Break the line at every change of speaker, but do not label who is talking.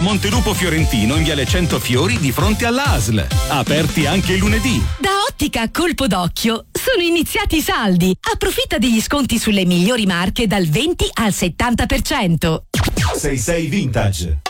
Montelupo Fiorentino in Viale 100 Fiori di fronte alla ASL. Aperti anche il lunedì.
Da Ottica Colpo d'Occhio sono iniziati i saldi. Approfitta degli sconti sulle migliori marche dal 20 al 70%.
66 Vintage.